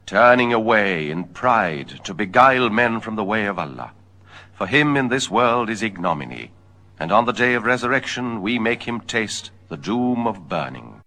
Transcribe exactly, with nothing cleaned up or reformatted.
turning away in pride to beguile men from the way of Allah. For him in this world is ignominy, and on the day of resurrection we make him taste the doom of burning.